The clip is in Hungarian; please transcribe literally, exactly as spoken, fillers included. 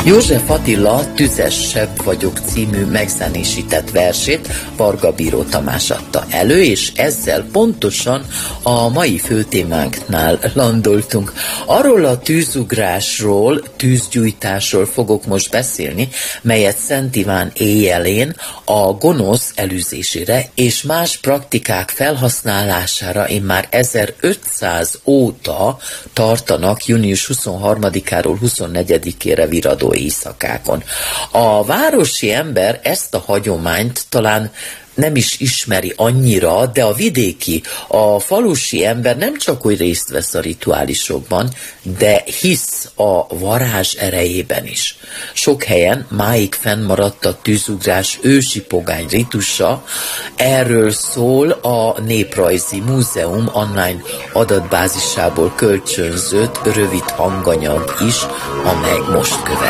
József Attila Tüzesebb vagyok című megzenésített versét Varga Bíró Tamás adta elő, és ezzel pontosan a mai főtémánknál landoltunk. Arról a tűzugrásról, tűzgyújtásról fogok most beszélni, melyet Szent Iván éjjelén a gonosz elűzésére és más praktikák felhasználására immár ezerötszáz óta tartanak június huszonharmadikáról huszonnegyedikére viradó éjszakákon. A városi ember ezt a hagyományt talán nem is ismeri annyira, de a vidéki, a falusi ember nem csak hogy részt vesz a rituálisokban, de hisz a varázs erejében is. Sok helyen máig fennmaradt a tűzugrás ősi pogány ritusa, erről szól a Néprajzi Múzeum online adatbázisából kölcsönzött rövid hanganyag is, amely most következik.